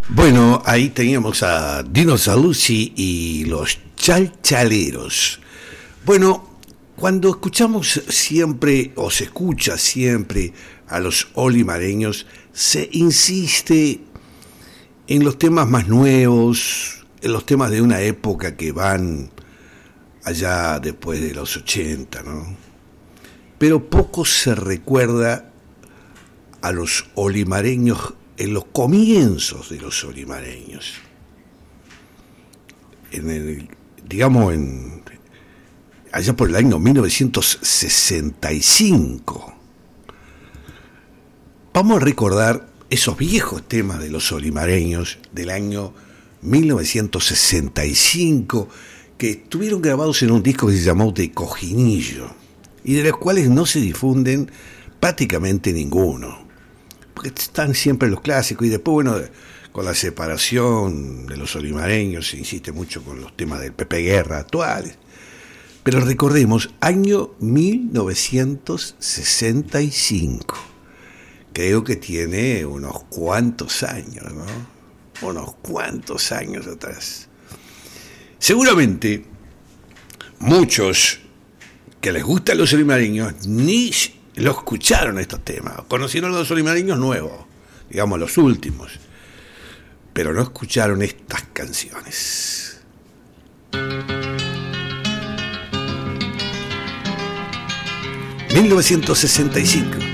Bueno, ahí teníamos a Dino Saluzzi y los Chalchaleros. Bueno, cuando escuchamos siempre, o se escucha siempre, a los olimareños, se insiste en los temas más nuevos, en los temas de una época que van allá después de los 80, ¿no? Pero poco se recuerda a los olimareños en los comienzos de los olimareños. Allá por el año 1965. Vamos a recordar esos viejos temas de los olimareños del año 1965 que estuvieron grabados en un disco que se llamó De Cojinillo y de los cuales no se difunden prácticamente ninguno, porque están siempre los clásicos y después, bueno, con la separación de los olimareños se insiste mucho con los temas del Pepe Guerra actuales. Pero recordemos, año 1965. Creo que tiene unos cuantos años, ¿no? Unos cuantos años atrás. Seguramente muchos que les gustan los olimareños ni lo escucharon estos temas. Conocieron a los olimareños nuevos, digamos los últimos, pero no escucharon estas canciones. 1965.